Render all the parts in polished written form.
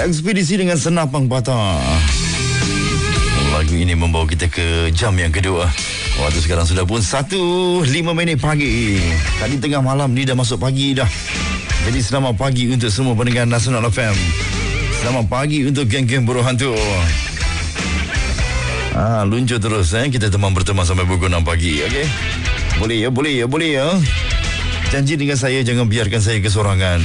Ekspedisi dengan Senapang Patah. Lagu ini membawa kita ke jam yang kedua. Waktu sekarang sudah pun 1:05 pagi. Tadi tengah malam ni dah masuk pagi dah. Jadi selamat pagi untuk semua pendengar Nasional FM. Selamat pagi untuk geng-geng buruh hantu. Luncur terus kita berteman sampai pukul 6 pagi. Okey. Boleh ya. Janji dengan saya, jangan biarkan saya kesorangan.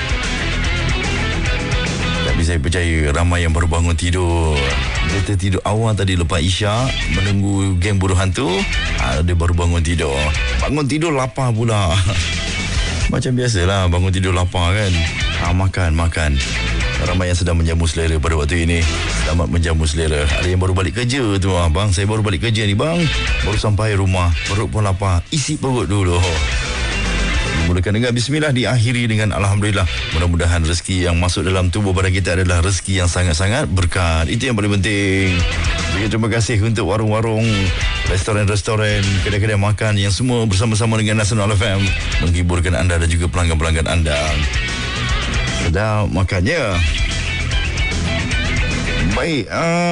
Tapi saya percaya ramai yang baru bangun tidur. Dia tertidur awal tadi lepas Isyak, menunggu geng buruh hantu. Dia baru bangun tidur. Bangun tidur lapar pula. Macam biasalah, bangun tidur lapar kan. Makan. Ramai yang sedang menjamu selera pada waktu ini. Selamat menjamu selera. Ada yang baru balik kerja tu, bang. Saya baru balik kerja ni, bang. Baru sampai rumah, perut pun lapar. Isi perut dulu. Mulakan dengan bismillah, diakhiri dengan alhamdulillah. Mudah-mudahan rezeki yang masuk dalam tubuh badan kita adalah rezeki yang sangat-sangat berkat. Itu yang paling penting. Juga terima kasih untuk warung-warung, restoran-restoran, kedai-kedai makan yang semua bersama-sama dengan Nasional FM menghiburkan anda dan juga pelanggan-pelanggan anda. Sedap makannya. Baik,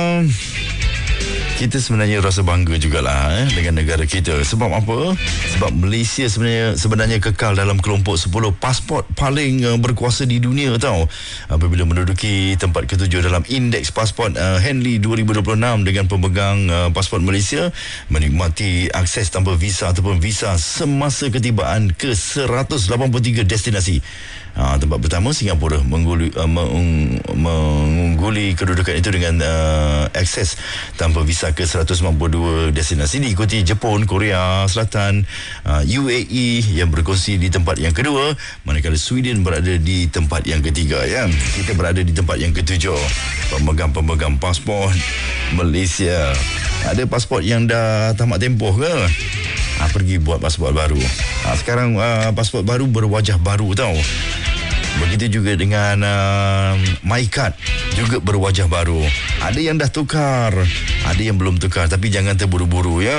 kita sebenarnya rasa bangga jugalah dengan negara kita. Sebab apa? Sebab Malaysia sebenarnya kekal dalam kelompok 10 pasport paling berkuasa di dunia tau. Apabila menduduki tempat ke-7 dalam indeks pasport Henley 2026 dengan pemegang pasport Malaysia menikmati akses tanpa visa ataupun visa semasa ketibaan ke 183 destinasi. Tempat pertama Singapura mengungguli kedudukan itu dengan akses tanpa visa ke 192 destinasi, diikuti Jepun, Korea Selatan, UAE yang berkongsi di tempat yang kedua, manakala Sweden berada di tempat yang ketiga ya. Kita berada di tempat yang ketujuh. Pemegang pasport Malaysia. Ada pasport yang dah tamat tempoh ke? Pergi buat pasport baru. Sekarang pasport baru berwajah baru tau. Begitu juga dengan MyCard juga berwajah baru. Ada yang dah tukar, ada yang belum tukar. Tapi jangan terburu-buru ya.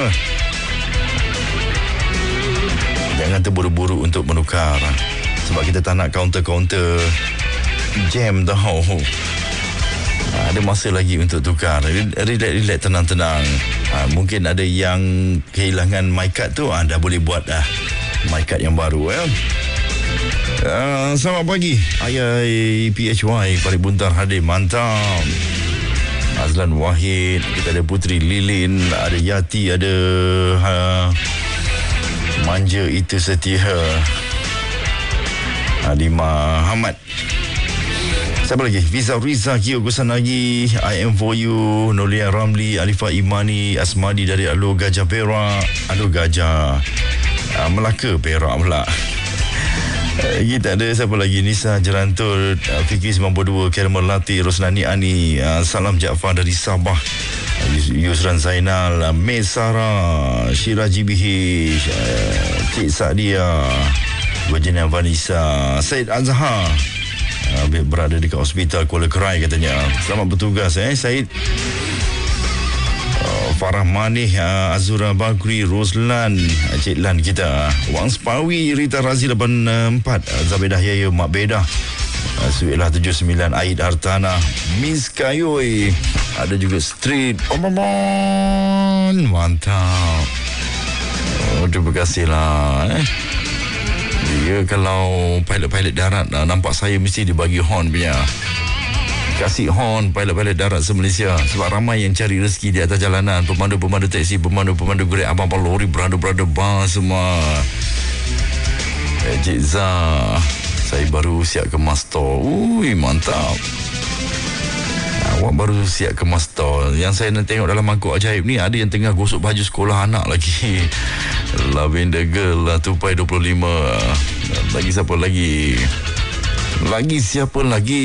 Jangan terburu-buru untuk menukar. Sebab kita tak nak kaunter-kaunter jam tau. Ada masa lagi untuk tukar. Relax, tenang-tenang. Mungkin ada yang kehilangan MyCard tu, anda boleh buat MyCard yang baru ya. Selamat pagi Ayah PHY Parit Buntar hadir. Mantap. Azlan Wahid, kita ada Putri Lilin, ada Yati, ada Manja Itu Setia, Adima Hamad. Siapa lagi? Fiza Riza, Kio Kusanagi, I Am For You, Nolia Ramli, Alifah Imani, Asmadi dari Alu Gajah Perak. Alu Gajah Melaka Perak pula. Kita ada siapa lagi? Nisa Jerantul, Fikri 92, Karimul Lati, Roslani Ani, Salam Jaafar dari Sabah, Yusran Zainal, Mesara, Syira GBH, Cik Saadia, Wajina Vanessa, Syed Azhar berada dekat hospital Kuala Kerai katanya. Selamat bertugas Syed. Farah Manih, Azura Bakri, Roslan, Cik Lan kita, Wang Spawi, Rita Razi 84, Zabedah Yaya, Mak Bedah, Suilah 79, Aid Hartana, Miss Kayoy, ada juga Street mantap. Terima kasih lah dia kalau pilot-pilot darat nampak saya mesti dibagi horn punya. Kasih horn pilot-pilot darat se-Malaysia. Sebab ramai yang cari rezeki di atas jalanan. Pemandu-pemandu taksi, pemandu-pemandu Grab, abang-abang lori, berada-berada bas semua. Cik Zah, saya baru siap kemas store. Mantap. Awak baru siap kemas store. Yang saya nak tengok dalam mangkuk ajaib ni, ada yang tengah gosok baju sekolah anak lagi. Lavender Girl lah, Tupai 25. Lagi siapa lagi?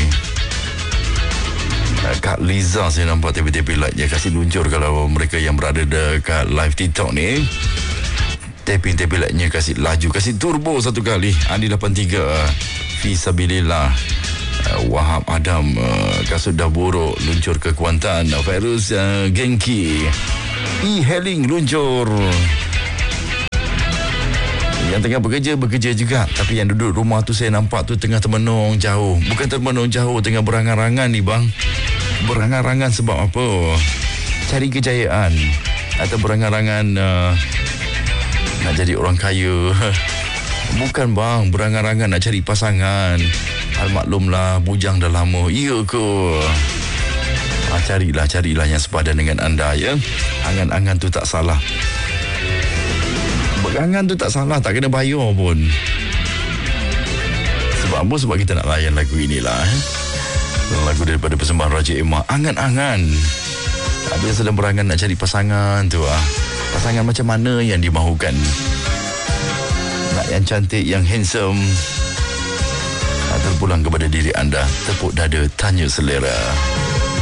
Kak Liza saya nampak tepi-tepi light dia kasih luncur. Kalau mereka yang berada dekat live TikTok ni, tepi-tepi lightnya kasih laju, kasih turbo satu kali. Andi 83, Fisabilillah, Wahab Adam, kasut dah buruk, luncur ke Kuantan. Virus Genki, e-hailing luncur. Yang tengah bekerja juga. Tapi yang duduk rumah tu saya nampak tu tengah termenung jauh. Bukan termenung jauh, tengah berangan-angan ni bang. Berangan-angan sebab apa? Cari kejayaan. Atau berangan-angan nak jadi orang kaya. Bukan bang, berangan-angan nak cari pasangan. Almaklumlah, bujang dah lama. Ya ke? Carilah yang sepadan dengan anda ya. Angan-angan tu tak salah. Berangan tu tak salah, tak kena bayar pun. Sebab apa? Sebab kita nak layan lagu inilah. Lagu daripada persembahan Raja Emma, Angan-angan. Ada yang sedang berangan nak cari pasangan tu Pasangan macam mana yang dimahukan? Nak yang cantik, yang handsome? Terpulang kepada diri anda. Tepuk dada, tanya selera.